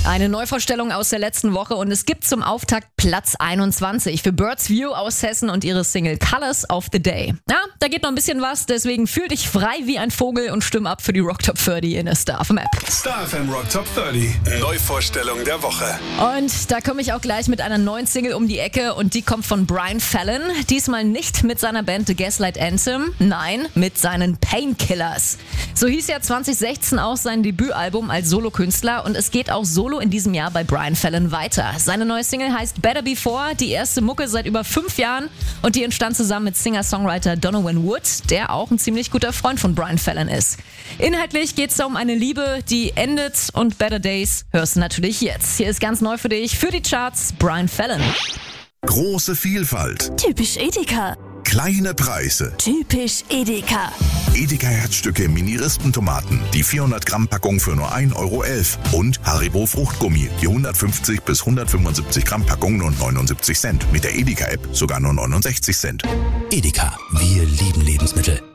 Eine Neuvorstellung aus der letzten Woche und es gibt zum Auftakt Platz 21 für Birds View aus Hessen und ihre Single Colors of the Day. Ja, da geht noch ein bisschen was, deswegen fühl dich frei wie ein Vogel und stimm ab für die Rock Top 30 in der Star FM App. Star FM Rock Top 30. Neuvorstellung der Woche. Und da komme ich auch gleich mit einer neuen Single um die Ecke und die kommt von Brian Fallon. Diesmal nicht mit seiner Band The Gaslight Anthem, nein, mit seinen Painkillers. So hieß ja 2016 auch sein Debütalbum als Solokünstler und es geht auch solo in diesem Jahr bei Brian Fallon weiter. Seine neue Single heißt Better Before, die erste Mucke seit über 5 Jahren und die entstand zusammen mit Singer-Songwriter Donovan Wood, der auch ein ziemlich guter Freund von Brian Fallon ist. Inhaltlich geht es da um eine Liebe, die endet und Better Days hörst du natürlich jetzt. Hier ist ganz neu für dich, für die Charts, Brian Fallon. Große Vielfalt. Typisch Edeka. Kleine Preise. Typisch Edeka. Edeka Herzstücke Mini-Rispentomaten. Die 400 Gramm Packung für nur 1,11 Euro. Und Haribo Fruchtgummi. Die 150 bis 175 Gramm Packung nur 79 Cent. Mit der Edeka App sogar nur 69 Cent. Edeka, wir lieben Lebensmittel.